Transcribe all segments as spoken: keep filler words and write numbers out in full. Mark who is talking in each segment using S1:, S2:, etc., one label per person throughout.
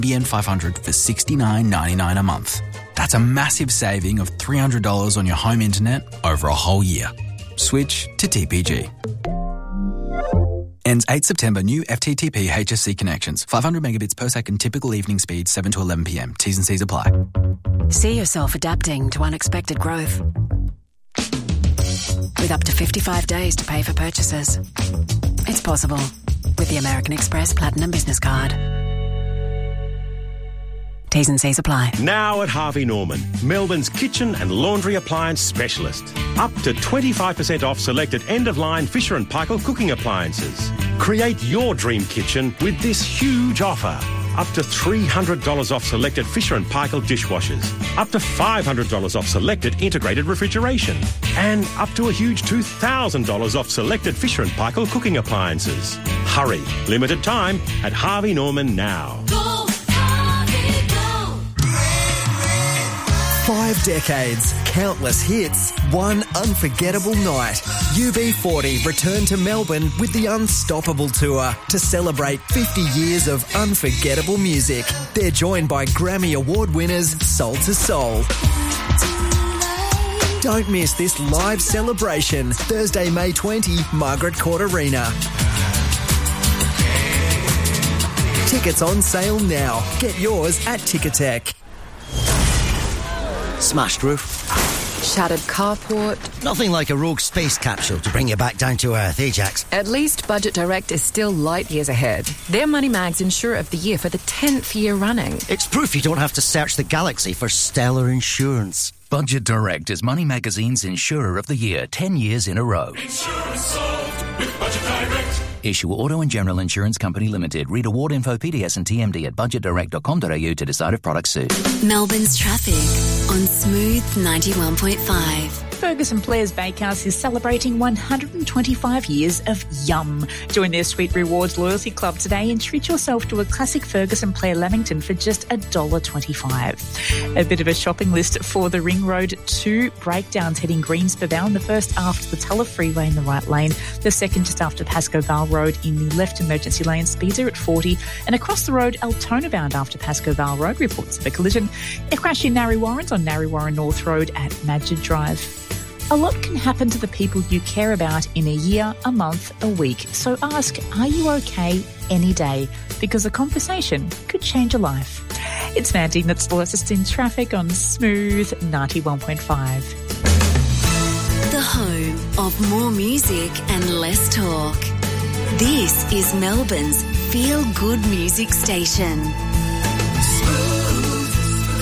S1: B N five hundred for sixty-nine ninety-nine a month. That's a massive saving of three hundred dollars on your home internet over a whole year. Switch to T P G. Ends eighth September. New F T T P H S C connections. five hundred megabits per second typical evening speed, seven to eleven p m. T's and C's apply.
S2: See yourself adapting to unexpected growth. With up to fifty-five days to pay for purchases. It's possible with the American Express Platinum Business Card. T's and C's apply.
S3: Now at Harvey Norman, Melbourne's kitchen and laundry appliance specialist. Up to twenty-five percent off selected end-of-line Fisher and Paykel cooking appliances. Create your dream kitchen with this huge offer. Up to three hundred dollars off selected Fisher and Paykel dishwashers. Up to five hundred dollars off selected integrated refrigeration. And up to a huge two thousand dollars off selected Fisher and Paykel cooking appliances. Hurry. Limited time at Harvey Norman now.
S4: Go, Harvey, go.
S5: Five decades, countless hits, one unforgettable night. U B forty return to Melbourne with the Unstoppable Tour to celebrate fifty years of unforgettable music. They're joined by Grammy Award winners Soul to Soul. Don't miss this live celebration, Thursday, May twentieth, Margaret Court Arena. Tickets on sale now. Get yours at Ticketek.
S6: Smashed roof.
S7: Shattered carport.
S6: Nothing like a rogue space capsule to bring you back down to earth, eh, Jax?
S7: At least Budget Direct is still light years ahead. They're Money Mag's Insurer of the Year for the tenth year running.
S6: It's proof you don't have to search the galaxy for stellar insurance.
S8: Budget Direct is Money Magazine's Insurer of the Year, ten years in a row.
S4: Insurance solved with Budget Direct.
S8: Issue Auto and General Insurance Company Limited. Read award info, P D S and T M D at budget direct dot com dot a u to decide if products suit.
S9: Melbourne's traffic on Smooth ninety-one point five.
S10: Ferguson Players Bakehouse is celebrating one hundred twenty-five years of yum. Join their Sweet Rewards Loyalty Club today and treat yourself to a classic Ferguson Player Lamington for just one dollar twenty-five. A bit of a shopping list for the Ring Road. Two breakdowns heading Greensborough. The first after the Tulla Freeway in the right lane. The second just after Pascoe Vale Road in the left emergency lane. Speeds are at forty. And across the road, Altona bound after Pascoe Vale Road. Reports of a collision. A crash in Narry Warrens on Narry Warren North Road at Madgett Drive. A lot can happen to the people you care about in a year, a month, a week. So ask, are you okay any day? Because a conversation could change a life. It's Mandy that's the latest in traffic on Smooth ninety-one point five.
S9: The home of more music and less talk. This is Melbourne's feel-good music station.
S4: Smooth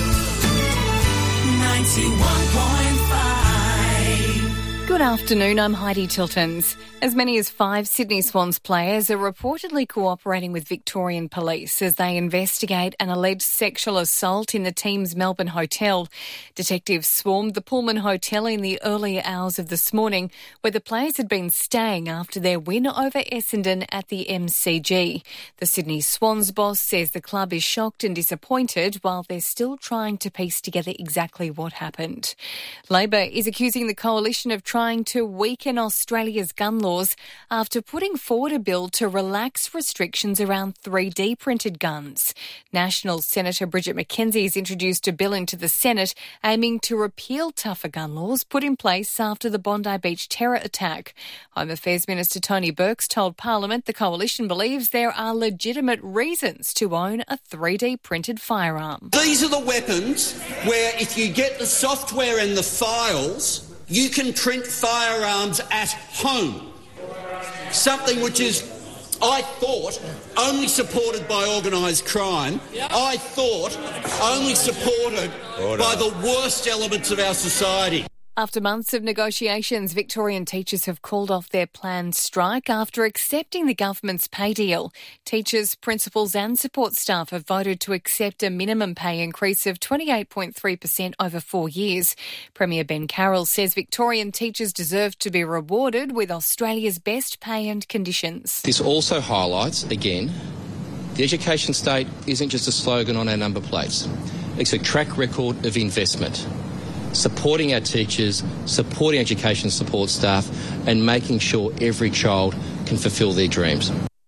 S4: ninety-one point five.
S11: Good afternoon, I'm Heidi Tiltons. As many as five Sydney Swans players are reportedly cooperating with Victorian police as they investigate an alleged sexual assault in the team's Melbourne hotel. Detectives swarmed the Pullman Hotel in the earlier hours of this morning, where the players had been staying after their win over Essendon at the M C G. The Sydney Swans boss says the club is shocked and disappointed while they're still trying to piece together exactly what happened. Labor is accusing the coalition of trying to weaken Australia's gun laws after putting forward a bill to relax restrictions around three D printed guns. National Senator Bridget McKenzie has introduced a bill into the Senate aiming to repeal tougher gun laws put in place after the Bondi Beach terror attack. Home Affairs Minister Tony Burks told Parliament the coalition believes there are legitimate reasons to own a three D printed firearm.
S12: These are the weapons where if you get the software and the files, you can print firearms at home. Something which is, I thought, only supported by organised crime. I thought only supported Order. by the worst elements of our society.
S11: After months of negotiations, Victorian teachers have called off their planned strike after accepting the government's pay deal. Teachers, principals and support staff have voted to accept a minimum pay increase of twenty-eight point three percent over four years. Premier Ben Carroll says Victorian teachers deserve to be rewarded with Australia's best pay and conditions.
S13: This also highlights, again, the education state isn't just a slogan on our number plates. It's a track record of investment. Supporting our teachers, supporting education support staff and making sure every child can fulfil their dreams.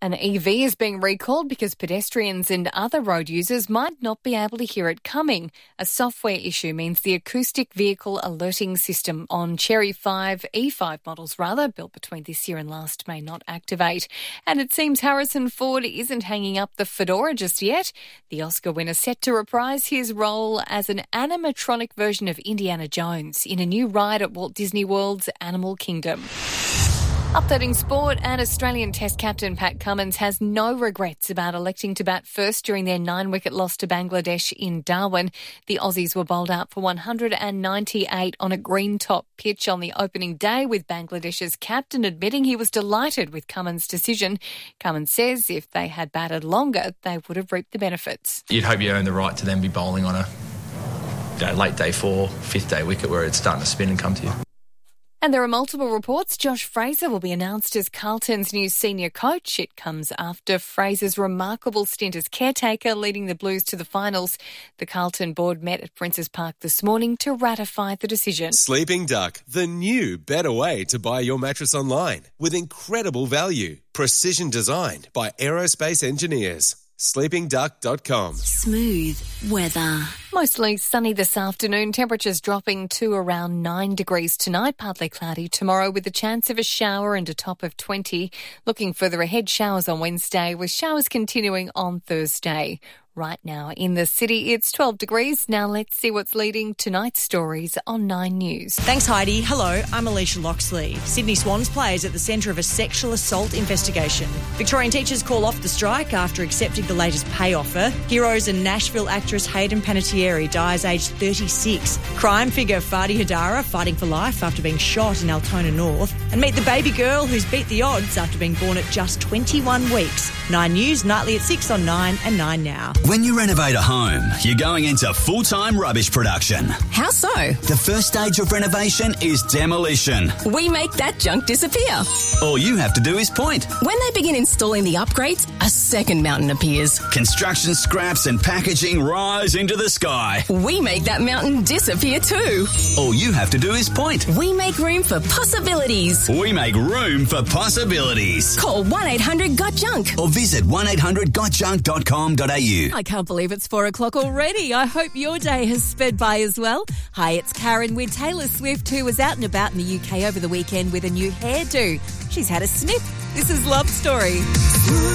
S11: An E V is being recalled because pedestrians and other road users might not be able to hear it coming. A software issue means the acoustic vehicle alerting system on Cherry five, E five models rather, built between this year and last, may not activate. And it seems Harrison Ford isn't hanging up the fedora just yet. The Oscar winner set to reprise his role as an animatronic version of Indiana Jones in a new ride at Walt Disney World's Animal Kingdom. Updating sport, and Australian Test captain Pat Cummins has no regrets about electing to bat first during their nine-wicket loss to Bangladesh in Darwin. The Aussies were bowled out for one hundred ninety-eight on a green-top pitch on the opening day, with Bangladesh's captain admitting he was delighted with Cummins' decision. Cummins says if they had batted longer, they would have reaped the benefits.
S14: You'd hope you earn the right to then be bowling on a you know, late day four, fifth day wicket where it's starting to spin and come to you.
S11: And there are multiple reports Josh Fraser will be announced as Carlton's new senior coach. It comes after Fraser's remarkable stint as caretaker, leading the Blues to the finals. The Carlton board met at Princes Park this morning to ratify the decision.
S15: Sleeping Duck, the new, better way to buy your mattress online with incredible value. Precision designed by aerospace engineers. sleeping duck dot com.
S9: Smooth weather.
S11: Mostly sunny this afternoon. Temperatures dropping to around nine degrees tonight. Partly cloudy tomorrow with the chance of a shower and a top of twenty. Looking further ahead, showers on Wednesday with showers continuing on Thursday. Right now in the city, it's twelve degrees. Now let's see what's leading tonight's stories on Nine News.
S16: Thanks, Heidi. Hello, I'm Alicia Loxley. Sydney Swans players at the centre of a sexual assault investigation. Victorian teachers call off the strike after accepting the latest pay offer. Heroes and Nashville actress Hayden Panettiere dies aged thirty-six. Crime figure Fadi Hadara fighting for life after being shot in Altona North. And meet the baby girl who's beat the odds after being born at just twenty-one weeks. Nine News, nightly at six on nine and nine now.
S17: When you renovate a home, you're going into full-time rubbish production.
S18: How so?
S17: The first stage of renovation is demolition.
S18: We make that junk disappear.
S17: All you have to do is point.
S18: When they begin installing the upgrades, a second mountain appears.
S17: Construction scraps and packaging rise into the sky.
S18: We make that mountain disappear too.
S17: All you have to do is point.
S18: We make room for possibilities.
S17: We make room for possibilities.
S18: Call one eight hundred got junk
S17: or visit one eight hundred got junk dot com dot a u.
S19: I can't believe it's four o'clock already. I hope your day has sped by as well. Hi, it's Karen with Taylor Swift, who was out and about in the U K over the weekend with a new hairdo. She's had a snip. This is Love Story.